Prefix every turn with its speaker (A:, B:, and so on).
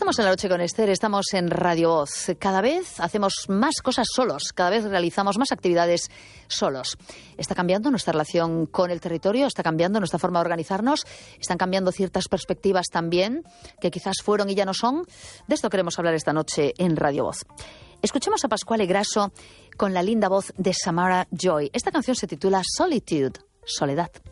A: Estamos en La Noche con Esther, estamos en Radio Voz. Cada vez hacemos más cosas solos, cada vez realizamos más actividades solos. Está cambiando nuestra relación con el territorio, está cambiando nuestra forma de organizarnos, están cambiando ciertas perspectivas también, que quizás fueron y ya no son. De esto queremos hablar esta noche en Radio Voz. Escuchemos a Pasquale Grasso con la linda voz de Samara Joy. Esta canción se titula Solitude, Soledad.